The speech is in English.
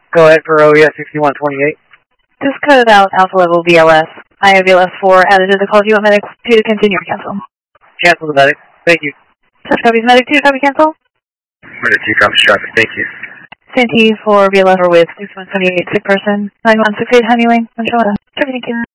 Go ahead for OES 6128. Just cut it out, Alpha Level BLS. I have BLS 4 added to the call. Do you want medic 2 to continue or cancel? Cancel the medic. Thank you. Such copies medic 2, copy cancel? Medic 2, copy traffic, thank you. Santee for BLS 4 with 6128, sick person. 9168 Honey Lane, 1 Thank you.